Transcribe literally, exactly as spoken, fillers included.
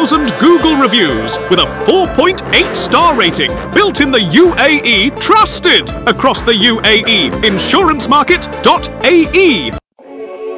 thousand Google reviews with a four point eight star rating. Built in the U A E, trusted across the U A E. insurance market dot A E.